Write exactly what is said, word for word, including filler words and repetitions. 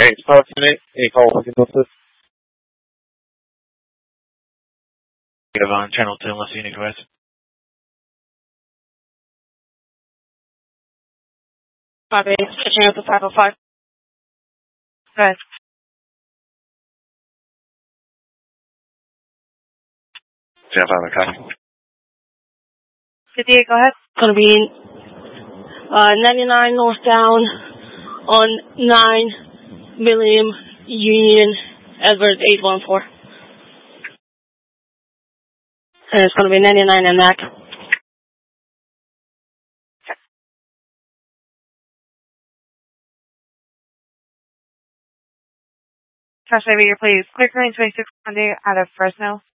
eight, Park Unit, eight call booking office. You have on channel two unless you need to ask. Copy. Switching up to five oh five. Go ahead. Yeah, five, copy. fifty-eight, go ahead. It's going to be uh, ninety-nine northbound on nine William Union Edwards eight one four. And it's going to be ninety-nine and that. Cash over your please. Clear Crane twenty-six Monday out of Fresno.